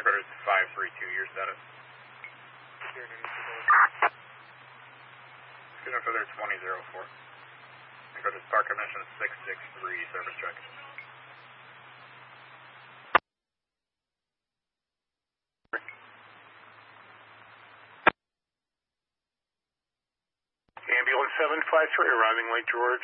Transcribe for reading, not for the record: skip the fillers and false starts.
Aircraft is 532, your status. Scoot for their 2004. Aircraft is park emission 663, service check. Ambulance 753 arriving Lake George.